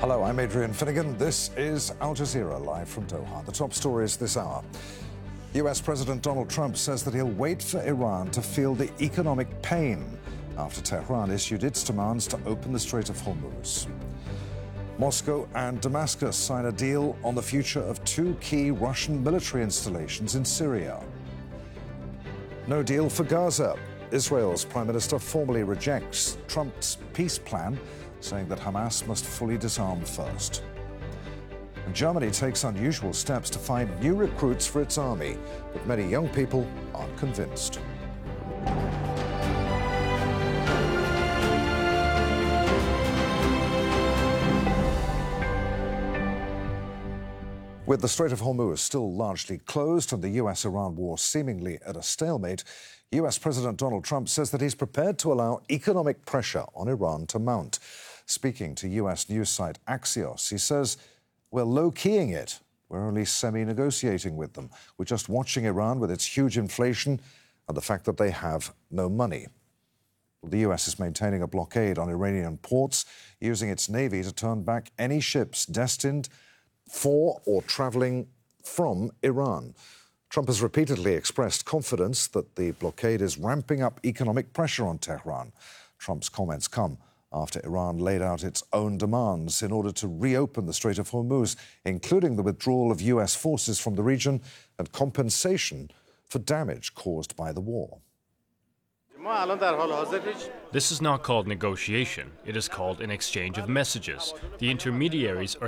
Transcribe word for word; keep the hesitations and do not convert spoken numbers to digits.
Hello, I'm Adrian Finnegan. This is Al Jazeera live from Doha. The top stories this hour. U S President Donald Trump says that he'll wait for Iran to feel the economic pain after Tehran issued its demands to open the Strait of Hormuz. Moscow and Damascus sign a deal on the future of two key Russian military installations in Syria. No deal for Gaza. Israel's Prime Minister formally rejects Trump's peace plan, saying that Hamas must fully disarm first. And Germany takes unusual steps to find new recruits for its army, but many young people aren't convinced. With the Strait of Hormuz still largely closed and the U S Iran war seemingly at a stalemate, U S President Donald Trump says that he's prepared to allow economic pressure on Iran to mount. Speaking to U S news site Axios, he says, "We're low-keying it. We're only semi-negotiating with them. We're just watching Iran with its huge inflation and the fact that they have no money." The U S is maintaining a blockade on Iranian ports, using its navy to turn back any ships destined for or travelling from Iran. Trump has repeatedly expressed confidence that the blockade is ramping up economic pressure on Tehran. Trump's comments come after Iran laid out its own demands in order to reopen the Strait of Hormuz, including the withdrawal of U S forces from the region and compensation for damage caused by the war. This is not called negotiation. It is called an exchange of messages. The intermediaries are